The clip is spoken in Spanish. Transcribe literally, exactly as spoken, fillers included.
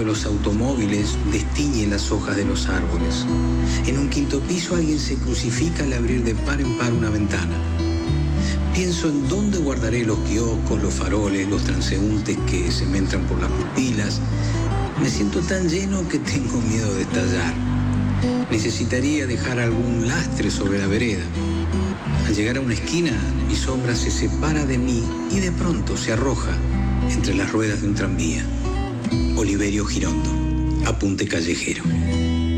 los automóviles destiñe las hojas de los árboles. En un quinto piso alguien se crucifica al abrir de par en par una ventana. Pienso en dónde guardaré los kioscos, los faroles, los transeúntes que se me entran por las pupilas. Me siento tan lleno que tengo miedo de estallar. Necesitaría dejar algún lastre sobre la vereda. Al llegar a una esquina, mi sombra se separa de mí y de pronto se arroja entre las ruedas de un tranvía. Oliverio Girondo, apunte callejero.